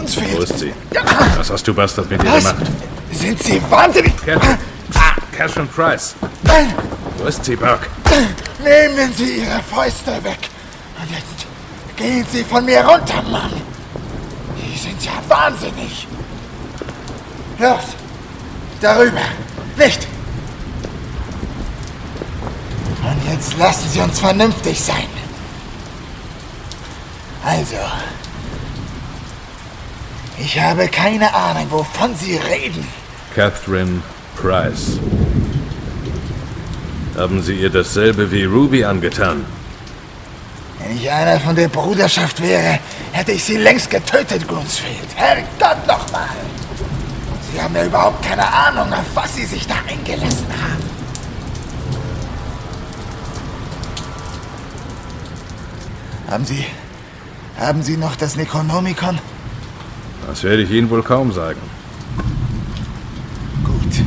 Gunsfield. Wo ist sie? Was hast du, Bastard, mit ihr Was? gemacht? Sind Sie wahnsinnig? Catherine Price. Nein, Wo ist sie, Burke? nehmen Sie Ihre Fäuste weg. Und jetzt gehen Sie von mir runter, Mann. Sie sind ja wahnsinnig. Los, darüber. Nicht. Und jetzt lassen Sie uns vernünftig sein. Also, ich habe keine Ahnung, wovon Sie reden. Catherine Price. Haben Sie ihr dasselbe wie Ruby angetan? Wenn ich einer von der Bruderschaft wäre, hätte ich Sie längst getötet, Gunsfield. Herrgott nochmal. Sie haben ja überhaupt keine Ahnung, auf was Sie sich da eingelassen haben. Haben Sie noch das Necronomicon? Das werde ich Ihnen wohl kaum sagen. Gut.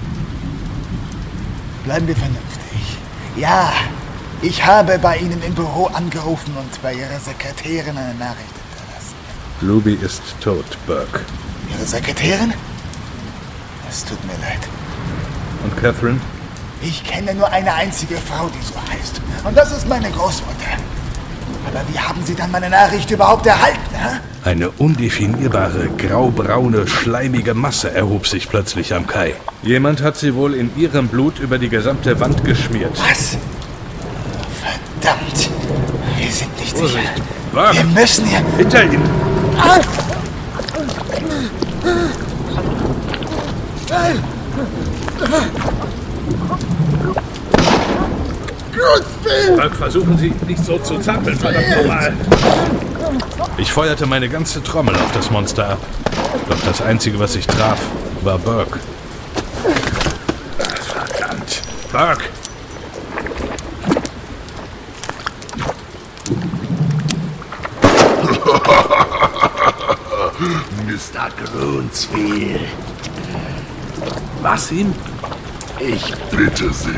Bleiben wir vernünftig. Ja, ich habe bei Ihnen im Büro angerufen und bei Ihrer Sekretärin eine Nachricht hinterlassen. Ruby ist tot, Burke. Ihre Sekretärin? Es tut mir leid. Und Catherine? Ich kenne nur eine einzige Frau, die so heißt. Und das ist meine Großmutter. Aber wie haben Sie dann meine Nachricht überhaupt erhalten, hä? Eine undefinierbare, graubraune, schleimige Masse erhob sich plötzlich am Kai. Jemand hat sie wohl in ihrem Blut über die gesamte Wand geschmiert. Was? Verdammt. Wir sind nicht sicher. Vorsicht! Burke! Wir müssen hier... Hinter Ihnen! Ah! Burke, versuchen Sie nicht so zu zappeln, verdammt nochmal! Ich feuerte meine ganze Trommel auf das Monster ab. Doch das Einzige, was ich traf, war Burke. Verdammt! Burke! Mr. Gunsfield. Was ihm? Ich bitte Sie.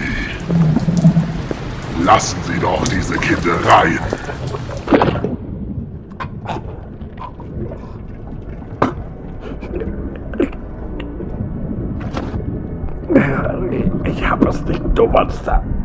Lassen Sie doch diese Kinderei. Ich hab es nicht, du Monster.